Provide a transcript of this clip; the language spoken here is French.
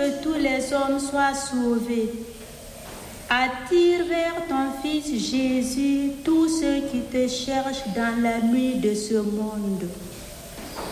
que tous les hommes soient sauvés. Attire vers ton Fils Jésus tous ceux qui te cherchent dans la nuit de ce monde.